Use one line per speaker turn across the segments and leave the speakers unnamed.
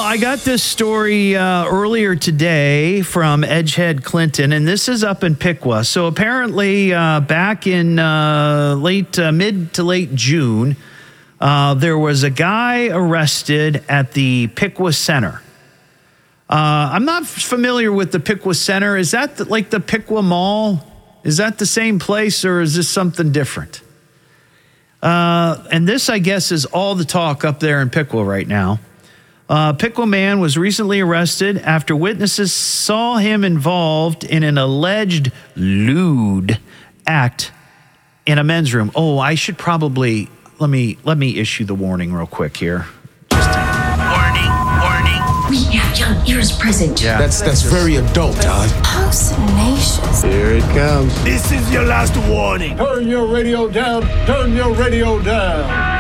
I got this story earlier today from Edgehead Clinton, and this is up in Piqua. So apparently back in mid to late June, there was a guy arrested at the Piqua Center. I'm not familiar with the Piqua Center. Is that like the Piqua Mall? Is that the same place, or is this something different? And this, I guess, is all the talk up there in Piqua right now. Piqua man was recently arrested after witnesses saw him involved in an alleged lewd act in a men's room. Oh, I should probably let me issue the warning real quick here.
Warning.
We have young ears present.
Yeah.
That's very adult, Todd.
How salacious.
Here it comes.
This is your last warning.
Turn your radio down. Turn your radio down.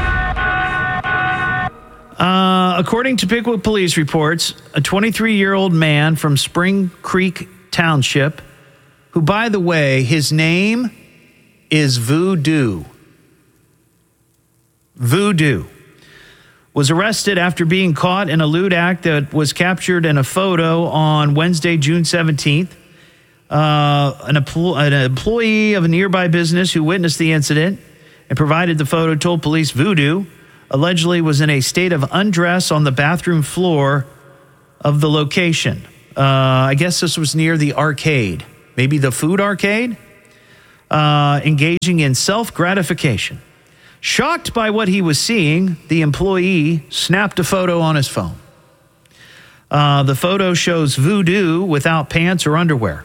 According to Piqua police reports, a 23-year-old man from Spring Creek Township, who, by the way, his name is Voodoo, was arrested after being caught in a lewd act that was captured in a photo on Wednesday, June 17th. An employee of a nearby business who witnessed the incident and provided the photo told police Voodoo allegedly was in a state of undress on the bathroom floor of the location. I guess this was near the arcade, maybe the food arcade, engaging in self-gratification. Shocked by what he was seeing, the employee snapped a photo on his phone. The photo shows Voodoo without pants or underwear.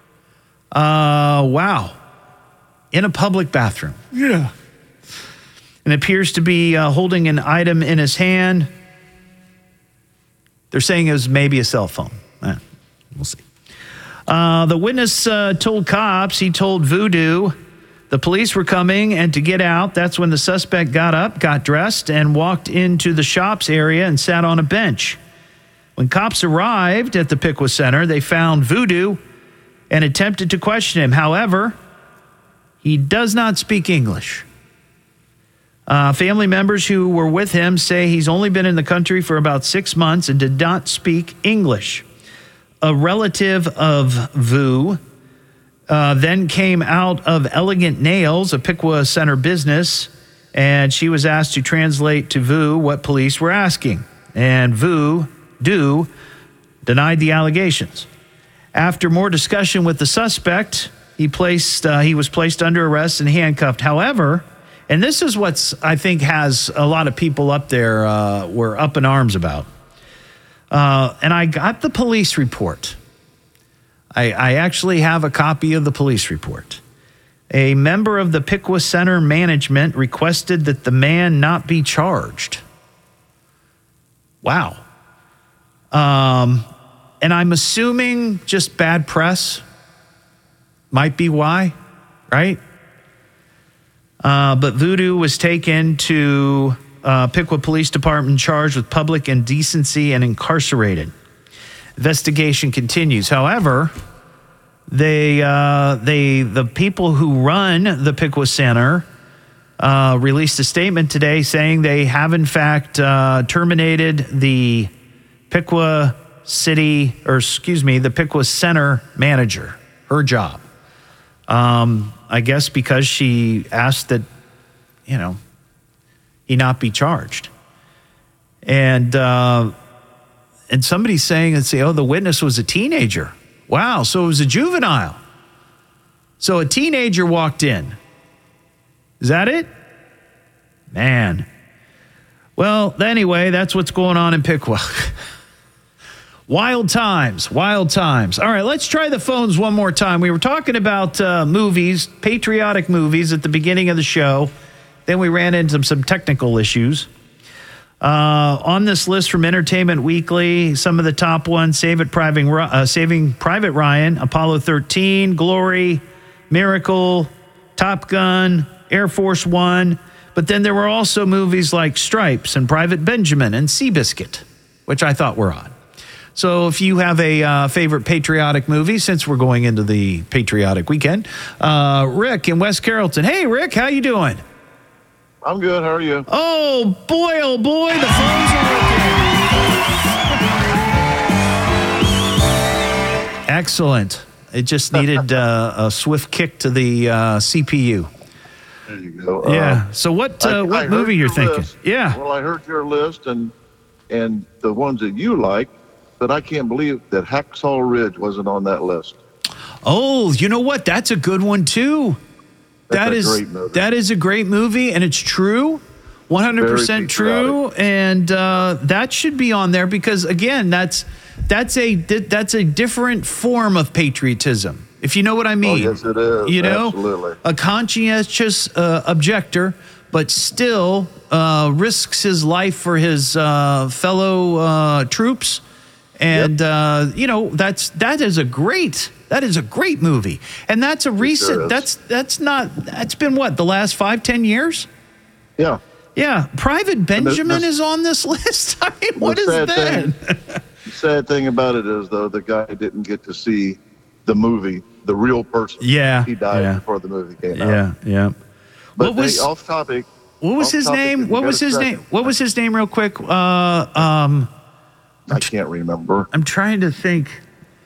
Wow. In a public bathroom.
Yeah.
And appears to be holding an item in his hand. They're saying it was maybe a cell phone. We'll see. The witness told cops, he told Voodoo the police were coming and to get out. That's when the suspect got up, got dressed, and walked into the shops area and sat on a bench. When cops arrived at the Piqua Center, they found Voodoo and attempted to question him. However, he does not speak English. Family members who were with him say he's only been in the country for about 6 months and did not speak English. A relative of Vu then came out of Elegant Nails, a Piqua Center business, and she was asked to translate to Vu what police were asking. And Vu denied the allegations. After more discussion with the suspect, he was placed under arrest and handcuffed. However, and this is what's, I think, has a lot of people up there were up in arms about. And I got the police report. I actually have a copy of the police report. A member of the Piqua Center management requested that the man not be charged. Wow. And I'm assuming just bad press might be why, right? But Voodoo was taken to Piqua Police Department charged with public indecency and incarcerated. Investigation continues. However, the people who run the Piqua Center released a statement today saying they have in fact terminated the Piqua Center manager, her job. I guess because she asked that, he not be charged. And somebody's saying, the witness was a teenager. Wow, so it was a juvenile. So a teenager walked in. Is that it? Man. Well, anyway, that's what's going on in Piqua. Wild times. All right, let's try the phones one more time. We were talking about movies, patriotic movies at the beginning of the show. Then we ran into some technical issues. On this list from Entertainment Weekly, some of the top ones: Saving Private Ryan, Apollo 13, Glory, Miracle, Top Gun, Air Force One. But then there were also movies like Stripes and Private Benjamin and Seabiscuit, which I thought were odd. So if you have a favorite patriotic movie, since we're going into the patriotic weekend, Rick in West Carrollton. Hey, Rick, how you doing?
I'm good. How are you?
Oh, boy, the phones are working. Excellent. It just needed a swift kick to the CPU.
There you go.
Yeah. So what
I
movie
heard
you're
your
thinking?
list.
Yeah.
Well, I heard your list and the ones that you like, but I can't believe that Hacksaw Ridge wasn't on that list.
Oh, you know what? That's a good one too.
That's a great movie.
That is a great movie, and it's true, 100% true, and that should be on there because again, that's a different form of patriotism, if you know what I mean.
Oh, yes, it is.
You know,
absolutely.
A conscientious objector, but still risks his life for his fellow troops, and that is a great movie, and that's a recent. That's been what, the last 5-10 years.
Yeah.
Yeah, Private Benjamin is on this list. I mean, what is that?
The sad thing about it is, though, the guy didn't get to see the movie, the real person.
Yeah,
he died before the movie came out.
Yeah.
But off topic.
What was his name? What was his name? What was his name, real quick?
I can't remember.
I'm trying to think.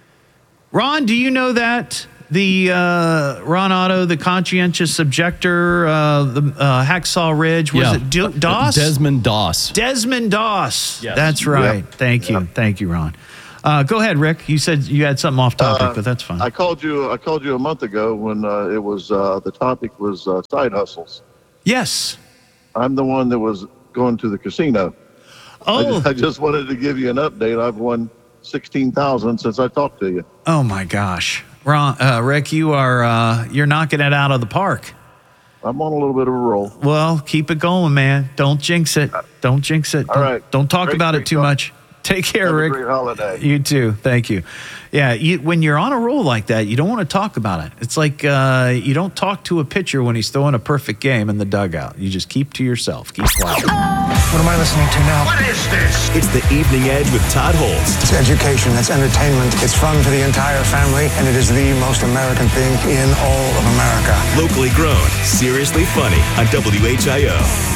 Ron, do you know that? The Ron Otto, the conscientious objector, the Hacksaw Ridge, was it Doss?
Desmond Doss.
Desmond Doss.
Yes.
That's right.
Yep.
Thank you, Ron. Go ahead, Rick. You said you had something off topic, but that's fine.
I called you a month ago when it was the topic was side hustles.
Yes.
I'm the one that was going to the casino.
Oh,
I just wanted to give you an update. I've won $16,000 since I talked to you.
Oh my gosh, Ron, Rick, you're knocking it out of the park.
I'm on a little bit of a roll.
Well, keep it going, man. Don't jinx it. Don't jinx it.
All right.
Don't talk about it too much. Take care,
Have
Rick.
a great holiday.
You too. Thank you. Yeah, when you're on a roll like that, you don't want to talk about it. It's like you don't talk to a pitcher when he's throwing a perfect game in the dugout. You just keep to yourself. Keep quiet.
What am I listening to now?
What is this?
It's the Evening Edge with Todd Holst.
It's education, it's entertainment, it's fun for the entire family, and it is the most American thing in all of America.
Locally grown, seriously funny on WHIO.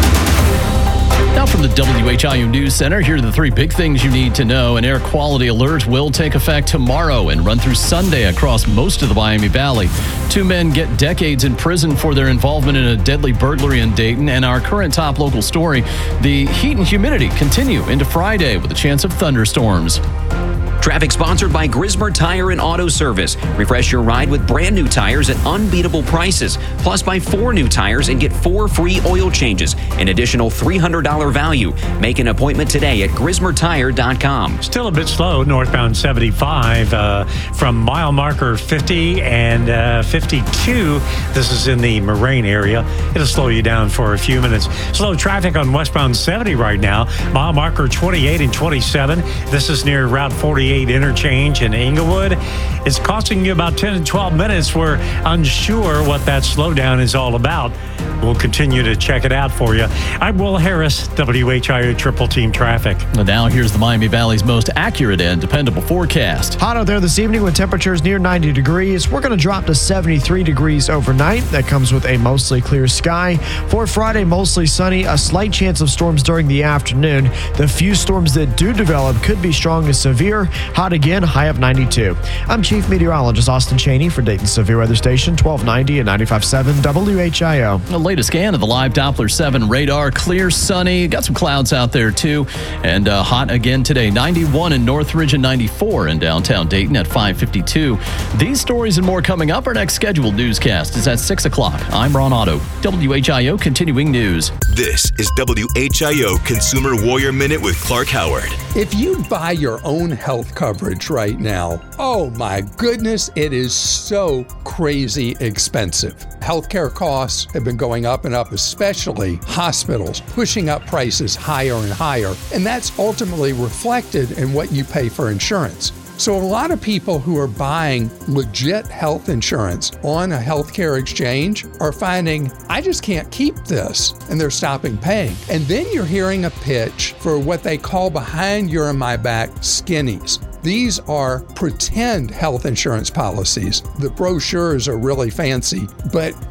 Now from the WHIO News Center, here are the three big things you need to know. An air quality alert will take effect tomorrow and run through Sunday across most of the Miami Valley. 2 men get decades in prison for their involvement in a deadly burglary in Dayton. And our current top local story, the heat and humidity continue into Friday with a chance of thunderstorms.
Traffic sponsored by Grismer Tire and Auto Service. Refresh your ride with brand new tires at unbeatable prices. Plus, buy 4 new tires and get 4 free oil changes. An additional $300 value. Make an appointment today at GrismerTire.com.
Still a bit slow northbound 75 from mile marker 50 and 52. This is in the Moraine area. It'll slow you down for a few minutes. Slow traffic on westbound 70 right now. Mile marker 28 and 27. This is near Route 48 interchange in Inglewood. It's costing you about 10 to 12 minutes. We're unsure what that slowdown is all about. We'll continue to check it out for you. I'm Will Harris, WHIO Triple Team Traffic.
And now here's the Miami Valley's most accurate and dependable forecast.
Hot out there this evening with temperatures near 90 degrees. We're going to drop to 73 degrees overnight. That comes with a mostly clear sky. For Friday, mostly sunny, a slight chance of storms during the afternoon. The few storms that do develop could be strong to severe. Hot again, high of 92. I'm Chief Meteorologist Austin Cheney for Dayton Severe Weather Station, 1290 and 95.7 WHIO.
The latest scan of the live Doppler 7 radar, clear, sunny. Got some clouds out there too. And hot again today, 91 in Northridge and 94 in downtown Dayton at 5:52. These stories and more coming up. Our next scheduled newscast is at 6 o'clock. I'm Ron Otto, WHIO Continuing News.
This is WHIO Consumer Warrior Minute with Clark Howard.
If you buy your own health coverage right now, oh my goodness, it is so crazy expensive. Healthcare costs have been going up and up, especially hospitals, pushing up prices higher and higher. And that's ultimately reflected in what you pay for insurance. So a lot of people who are buying legit health insurance on a healthcare exchange are finding, I just can't keep this, and they're stopping paying. And then you're hearing a pitch for what they call behind your and my back skinnies. These are pretend health insurance policies. The brochures are really fancy, but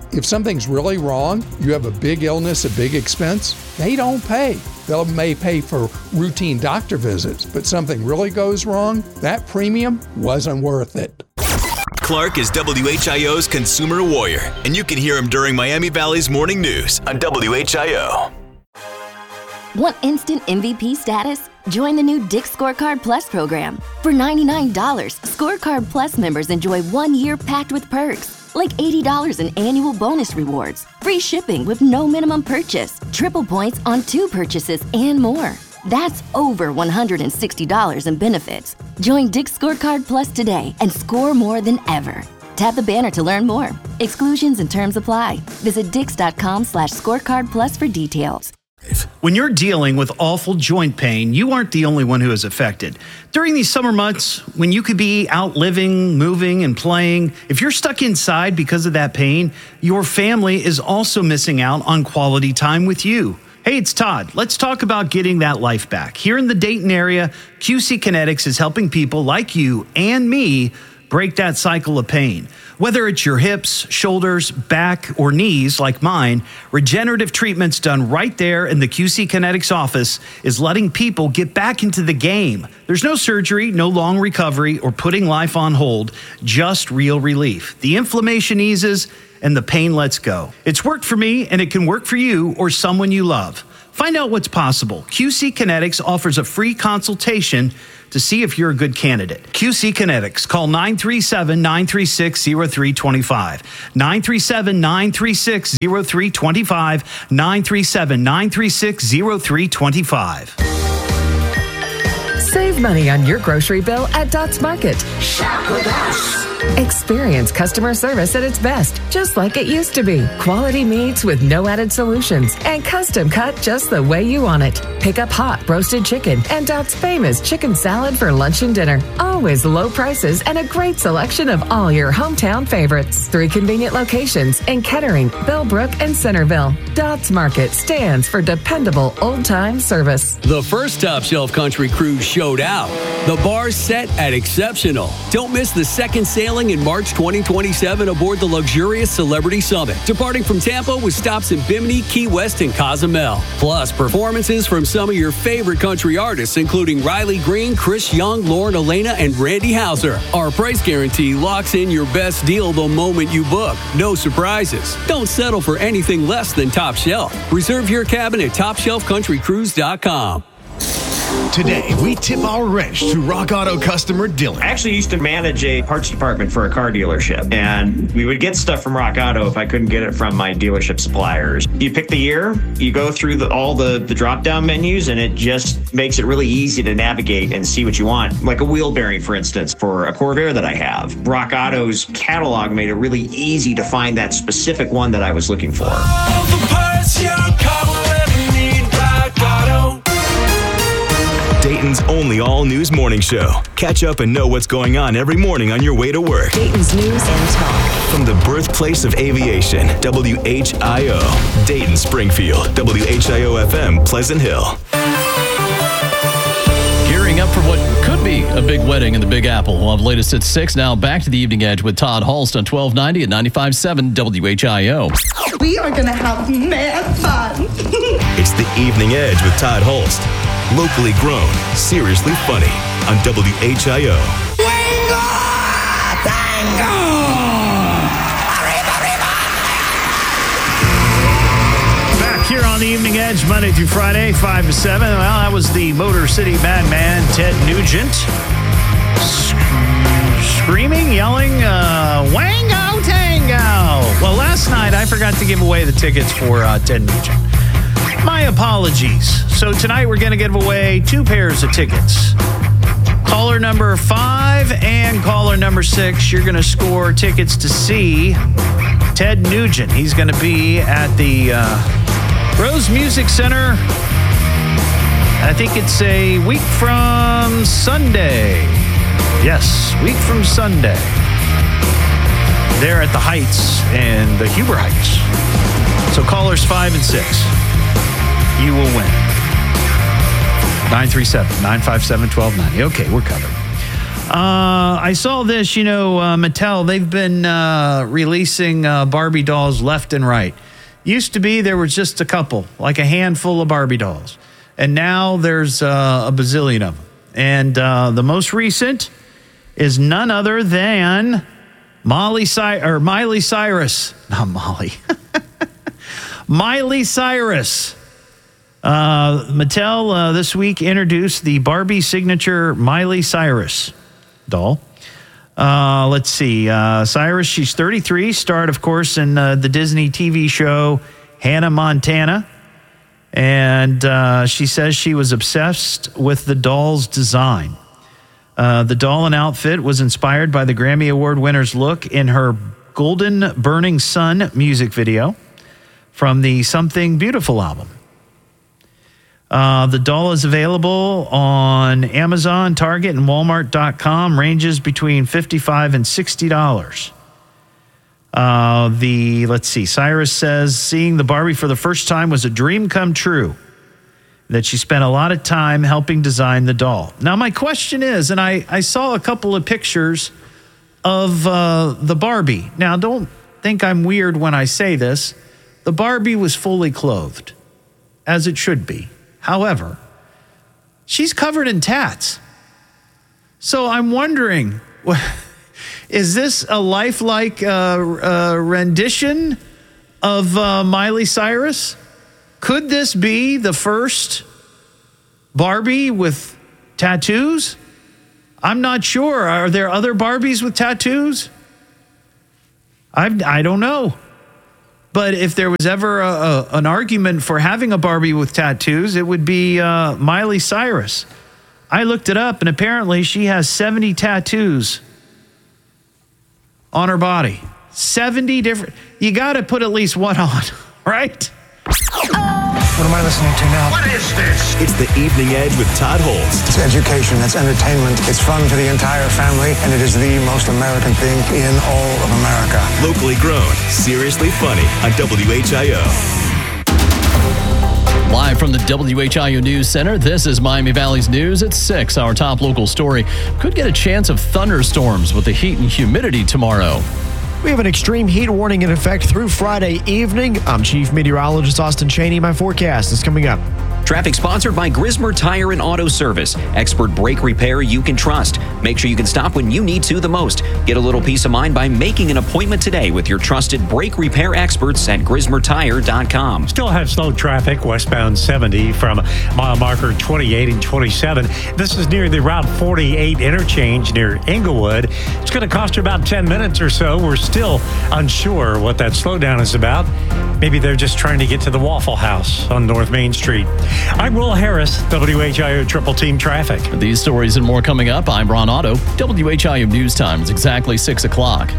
If something's really wrong, you have a big illness, a big expense, they don't pay. They may pay for routine doctor visits, but something really goes wrong, that premium wasn't worth it.
Clark is WHIO's consumer warrior, and you can hear him during Miami Valley's morning news on WHIO.
Want instant MVP status? Join the new Dick's Scorecard Plus program. For $99, Scorecard Plus members enjoy 1 year packed with perks, like $80 in annual bonus rewards, free shipping with no minimum purchase, triple points on 2 purchases, and more. That's over $160 in benefits. Join Dick's Scorecard Plus today and score more than ever. Tap the banner to learn more. Exclusions and terms apply. Visit dix.com/scorecard plus for details.
When you're dealing with awful joint pain, you aren't the only one who is affected. During these summer months, when you could be out living, moving, and playing, if you're stuck inside because of that pain, your family is also missing out on quality time with you. Hey, it's Todd. Let's talk about getting that life back. Here in the Dayton area, QC Kinetics is helping people like you and me break that cycle of pain. Whether it's your hips, shoulders, back, or knees like mine, regenerative treatments done right there in the QC Kinetics office is letting people get back into the game. There's no surgery, no long recovery, or putting life on hold, just real relief. The inflammation eases and the pain lets go. It's worked for me, and it can work for you or someone you love. Find out what's possible. QC Kinetics offers a free consultation to see if you're a good candidate. QC Kinetics. Call 937-936-0325. 937-936-0325. 937-936-0325.
Save money on your grocery bill at Dots Market.
Shop with us.
Experience customer service at its best, just like it used to be. Quality meats with no added solutions and custom cut just the way you want it. Pick up hot roasted chicken and Dots' famous chicken salad for lunch and dinner. Always low prices and a great selection of all your hometown favorites. 3 convenient locations in Kettering, Bellbrook, and Centerville. Dots Market stands for dependable old-time service.
The first Top Shelf Country Cruise showed out. The bar's set at exceptional. Don't miss the second sailing in March 2027 aboard the luxurious Celebrity Summit, departing from Tampa with stops in Bimini, Key West, and Cozumel. Plus, performances from some of your favorite country artists, including Riley Green, Chris Young, Lauren Elena, and Randy Houser. Our price guarantee locks in your best deal the moment you book. No surprises. Don't settle for anything less than Top Shelf. Reserve your cabin at TopShelfCountryCruise.com.
Today, we tip our wrench to Rock Auto customer Dylan.
I actually used to manage a parts department for a car dealership, and we would get stuff from Rock Auto if I couldn't get it from my dealership suppliers. You pick the year, you go through all the drop-down menus, and it just makes it really easy to navigate and see what you want. Like a wheel bearing, for instance, for a Corvair that I have. Rock Auto's catalog made it really easy to find that specific one that I was looking for.
All the parts your car will ever need, Rock Auto.
Dayton's only all-news morning show. Catch up and know what's going on every morning on your way to work.
Dayton's news and talk.
From the birthplace of aviation, WHIO. Dayton, Springfield, WHIO-FM, Pleasant Hill.
Gearing up for what could be a big wedding in the Big Apple. We'll have latest at 6. Now back to the Evening Edge with Todd Hulst on 1290 and 95.7 WHIO.
We are going to have mad fun.
It's the Evening Edge with Todd Hulst. Locally grown, seriously funny on WHIO.
Back here on the Evening Edge, Monday through Friday, 5 to 7. Well, that was the Motor City Madman, Ted Nugent. Screaming, yelling, wango tango. Well, last night I forgot to give away the tickets for Ted Nugent. My apologies. So tonight we're going to give away 2 pairs of tickets. Caller number 5 and caller number 6, you're going to score tickets to see Ted Nugent. He's going to be at the Rose Music Center. I think it's a week from Sunday. Yes, week from Sunday. There at the Heights and the Huber Heights. So callers 5 and 6. You will win. 937-957-1290. Okay, we're covered. I saw this, Mattel, they've been releasing Barbie dolls left and right. Used to be there was just a couple, like a handful of Barbie dolls. And now there's a bazillion of them. And the most recent is none other than Miley Cyrus. Not Molly. Miley Cyrus. Mattel this week introduced the Barbie signature Miley Cyrus doll. Let's see. Cyrus, she's 33, starred, of course, in the Disney TV show Hannah Montana. And she says she was obsessed with the doll's design. The doll and outfit was inspired by the Grammy Award winner's look in her Golden Burning Sun music video from the Something Beautiful album. The doll is available on Amazon, Target, and Walmart.com, ranges between $55 and $60. Let's see, Cyrus says seeing the Barbie for the first time was a dream come true, that she spent a lot of time helping design the doll. Now, my question is, and I saw a couple of pictures of the Barbie. Now, don't think I'm weird when I say this. The Barbie was fully clothed, as it should be. However, she's covered in tats. So I'm wondering, is this a lifelike rendition of Miley Cyrus? Could this be the first Barbie with tattoos? I'm not sure. Are there other Barbies with tattoos? I don't know. But if there was ever an argument for having a Barbie with tattoos, it would be Miley Cyrus. I looked it up, and apparently she has 70 tattoos on her body. 70 different. You got to put at least one on, right?
What am I listening to now?
What is this?
It's the Evening Edge with Todd Holst.
It's education, it's entertainment, it's fun for the entire family, and it is the most American thing in all of America.
Locally grown, seriously funny on WHIO.
Live from the WHIO News Center, this is Miami Valley's News at 6. Our top local story: could get a chance of thunderstorms with the heat and humidity tomorrow.
We have an extreme heat warning in effect through Friday evening. I'm Chief Meteorologist Austin Cheney. My forecast is coming up.
Traffic sponsored by Grismer Tire and Auto Service. Expert brake repair you can trust. Make sure you can stop when you need to the most. Get a little peace of mind by making an appointment today with your trusted brake repair experts at GrismerTire.com.
Still have slow traffic westbound 70 from mile marker 28 and 27. This is near the Route 48 interchange near Englewood. It's going to cost you about 10 minutes or so. We're still unsure what that slowdown is about. Maybe they're just trying to get to the Waffle House on North Main Street. I'm Will Harris, WHIO Triple Team Traffic.
These stories and more coming up. I'm Ron Otto. WHIO News Time is exactly 6 o'clock.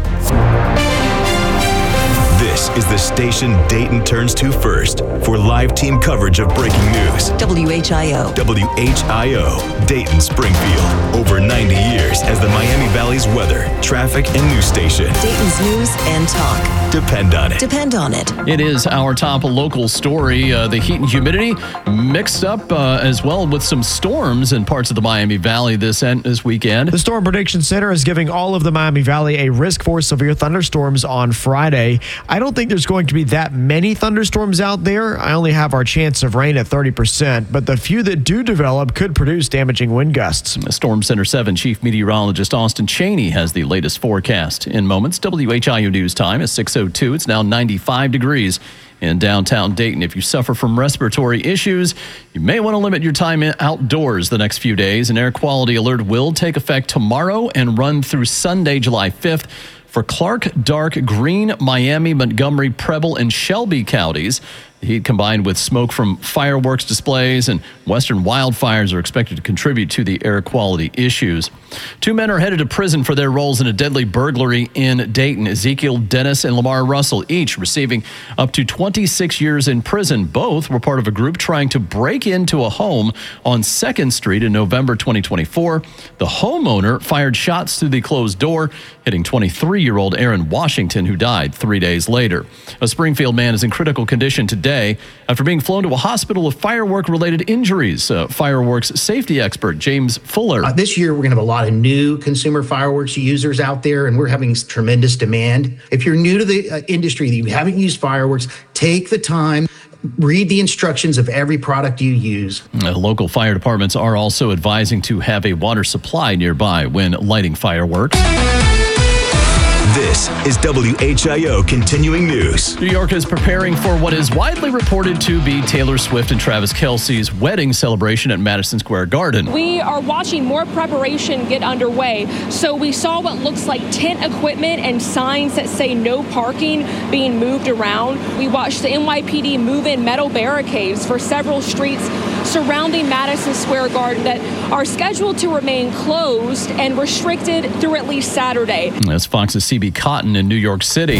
This is the station Dayton turns to first for live team coverage of breaking news.
WHIO.
WHIO, Dayton Springfield. Over 90 years as the Miami Valley's weather, traffic, and news station.
Dayton's news and talk.
Depend on it.
Depend on it.
It is our top local story. The heat and humidity mixed up as well with some storms in parts of the Miami Valley this weekend.
The Storm Prediction Center is giving all of the Miami Valley a risk for severe thunderstorms on Friday. I don't think there's going to be that many thunderstorms out there. I only have our chance of rain at 30%, but the few that do develop could produce damaging wind gusts.
Storm Center 7 Chief Meteorologist Austin Cheney has the latest forecast in moments. WHIO News Time is 6:02. It's now 95 degrees in downtown Dayton. If you suffer from respiratory issues, you may want to limit your time outdoors the next few days. An air quality alert will take effect tomorrow and run through Sunday, July 5th. For Clark, Dark, Greene, Miami, Montgomery, Preble, and Shelby counties. The heat combined with smoke from fireworks displays and western wildfires are expected to contribute to the air quality issues. 2 men are headed to prison for their roles in a deadly burglary in Dayton. Ezekiel Dennis and Lamar Russell, each receiving up to 26 years in prison. Both were part of a group trying to break into a home on 2nd Street in November 2024. The homeowner fired shots through the closed door, hitting 23-year-old Aaron Washington, who died 3 days later. A Springfield man is in critical condition today Day after being flown to a hospital with firework-related injuries. Fireworks safety expert James Fuller.
This year, we're going to have a lot of new consumer fireworks users out there, and we're having tremendous demand. If you're new to the industry, that you haven't used fireworks, take the time. Read the instructions of every product you use.
Local fire departments are also advising to have a water supply nearby when lighting fireworks.
This is WHIO Continuing News.
New York is preparing for what is widely reported to be Taylor Swift and Travis Kelce's wedding celebration at Madison Square Garden.
We are watching more preparation get underway. So we saw what looks like tent equipment and signs that say no parking being moved around. We watched the NYPD move in metal barricades for several streets surrounding Madison Square Garden that are scheduled to remain closed and restricted through at least Saturday.
That's Fox's CB Cotton in New York City.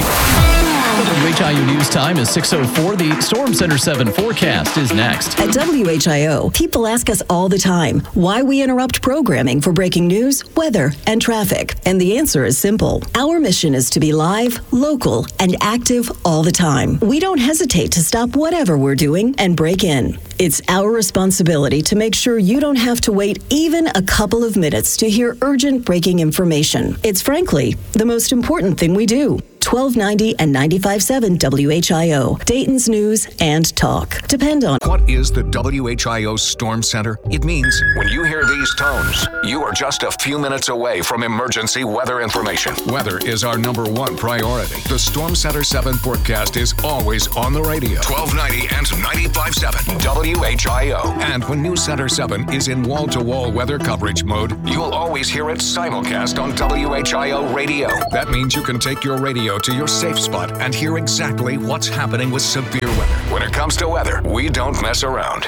WHIO News Time is 6:04. The Storm Center 7 forecast is next.
At WHIO, people ask us all the time why we interrupt programming for breaking news, weather, and traffic. And the answer is simple. Our mission is to be live, local, and active all the time. We don't hesitate to stop whatever we're doing and break in. It's our responsibility to make sure you don't have to wait even a couple of minutes to hear urgent breaking information. It's frankly the most important thing we do. 1290 and 95.7 WHIO, Dayton's News and Talk. Depend on.
What is the WHIO Storm Center? It means when you hear these tones, you are just a few minutes away from emergency weather information. Weather is our #1 priority. The Storm Center 7 forecast is always on the radio. 1290 and 95.7 WHIO. And when News Center 7 is in wall-to-wall weather coverage mode, you'll always hear it simulcast on WHIO radio. That means you can take your radio to your safe spot and hear exactly what's happening with severe weather. When it comes to weather, we don't mess around.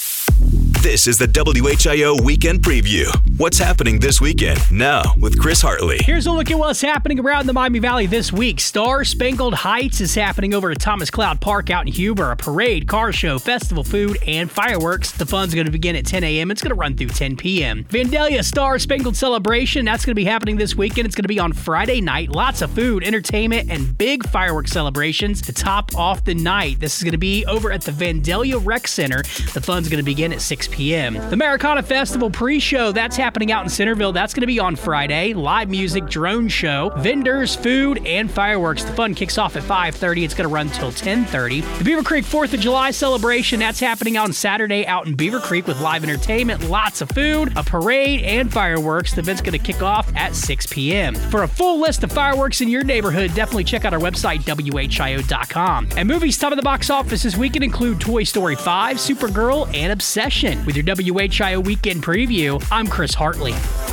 This is the WHIO Weekend Preview. What's happening this weekend? Now with Chris Hartley.
Here's a look at what's happening around the Miami Valley this week. Star Spangled Heights is happening over at Thomas Cloud Park out in Huber. A parade, car show, festival food, and fireworks. The fun's going to begin at 10 a.m. It's going to run through 10 p.m. Vandalia Star Spangled Celebration. That's going to be happening this weekend. It's going to be on Friday night. Lots of food, entertainment, and big fireworks celebrations to top off the night. This is going to be over at the Vandalia Rec Center. The fun's going to begin at 6 p.m. The Americana Festival pre-show, that's happening out in Centerville. That's going to be on Friday. Live music, drone show, vendors, food, and fireworks. The fun kicks off at 5:30. It's going to run until 10:30. The Beaver Creek 4th of July celebration, that's happening on Saturday out in Beaver Creek with live entertainment, lots of food, a parade, and fireworks. The event's going to kick off at 6 p.m. For a full list of fireworks in your neighborhood, definitely check out our website, WHIO.com. And movies top of the box office this weekend include Toy Story 5, Supergirl, and Obsession. With your WHIO Weekend Preview, I'm Chris Hartley.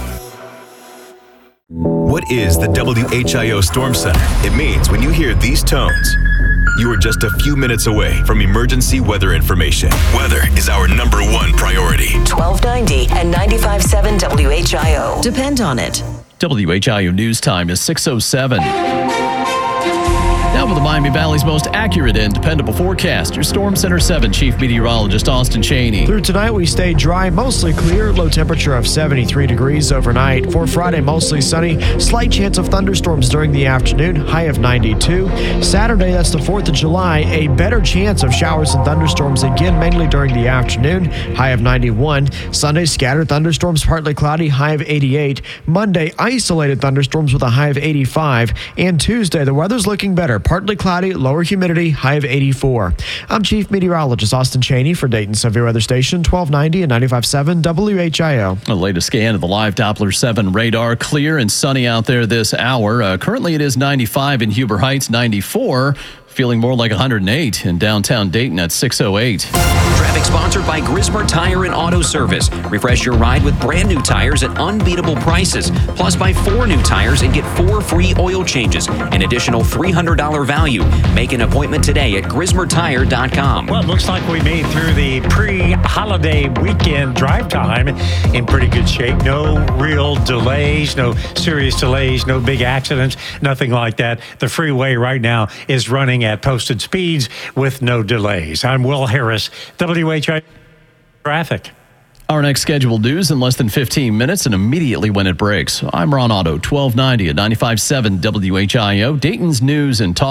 What is the WHIO Storm Center? It means when you hear these tones, you are just a few minutes away from emergency weather information. Weather is our #1 priority.
1290 and 95.7 WHIO. Depend on it.
WHIO News Time is 6:07. Now with the Miami Valley's most accurate and dependable forecast, your Storm Center 7 Chief Meteorologist Austin Chaney.
Through tonight, we stay dry, mostly clear, low temperature of 73 degrees overnight. For Friday, mostly sunny, slight chance of thunderstorms during the afternoon, high of 92. Saturday, that's the 4th of July, a better chance of showers and thunderstorms again, mainly during the afternoon, high of 91. Sunday, scattered thunderstorms, partly cloudy, high of 88. Monday, isolated thunderstorms with a high of 85. And Tuesday, the weather's looking better. Partly cloudy, lower humidity, high of 84. I'm Chief Meteorologist Austin Chaney for Dayton Severe Weather Station, 1290 and 95.7 WHIO.
The latest scan of the live Doppler 7 radar, clear and sunny out there this hour. Currently it is 95 in Huber Heights, 94. Feeling more like 108 in downtown Dayton at 6:08.
Traffic sponsored by Grismer Tire and Auto Service. Refresh your ride with brand new tires at unbeatable prices. Plus, buy 4 new tires and get 4 free oil changes. An additional $300 value. Make an appointment today at GrismerTire.com.
Well, it looks like we made through the pre-holiday weekend drive time in pretty good shape. No real delays, no serious delays, no big accidents, nothing like that. The freeway right now is running at posted speeds with no delays. I'm Will Harris, WHIO Traffic.
Our next scheduled news in less than 15 minutes and immediately when it breaks. I'm Ron Otto, 1290 at 95.7 WHIO, Dayton's News and Talk.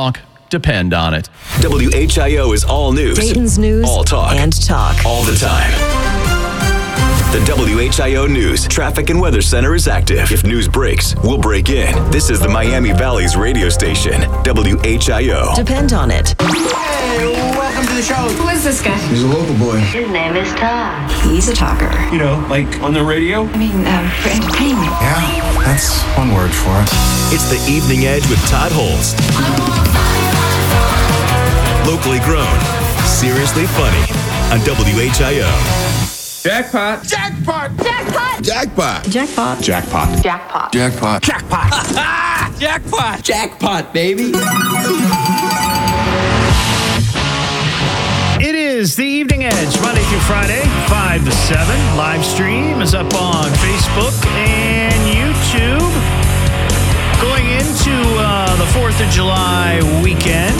Depend on it.
WHIO is all news.
Dayton's news
all talk.
and talk.
All the time. The WHIO News Traffic and Weather Center is active. If news breaks, we'll break in. This is the Miami Valley's radio station, WHIO.
Depend on it.
Hey, welcome to the show.
Who is this guy?
He's a local boy.
His name is Todd. He's a talker.
You know, like on the radio?
I mean, for entertainment.
Yeah, that's one word for it.
It's the Evening Edge with Todd Holst. Locally grown, seriously funny on WHIO.
Jackpot.
Jackpot! Jackpot!
Jackpot.
Jackpot!
Jackpot.
Jackpot!
Jackpot.
Jackpot!
Jackpot. Jackpot, baby.
It is the Evening Edge, Monday through Friday, 5 to 7. Live stream is up on Facebook and YouTube. Going into the 4th of July weekend.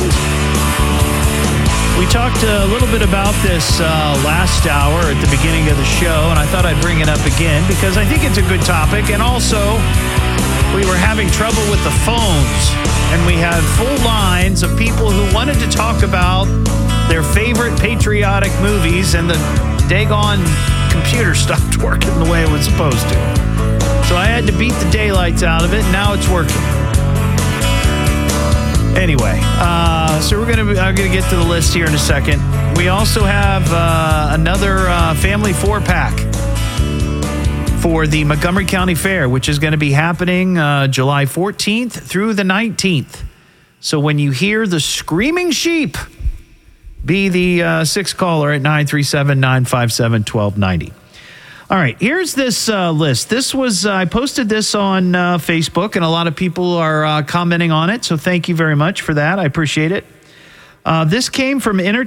We talked a little bit about this last hour at the beginning of the show, and I thought I'd bring it up again because I think it's a good topic. And also, we were having trouble with the phones, and we had full lines of people who wanted to talk about their favorite patriotic movies, and the daggone computer stopped working the way it was supposed to. So I had to beat the daylights out of it, and now it's working. Anyway, so I'm gonna get to the list here in a second. We also have another family 4-pack for the Montgomery County Fair, which is going to be happening July 14th through the 19th. So when you hear the screaming sheep, be the 6th caller at 937-957-1290. All right, here's this list. This was, I posted this on Facebook, and a lot of people are commenting on it, so thank you very much for that. I appreciate it. This came from Entertainment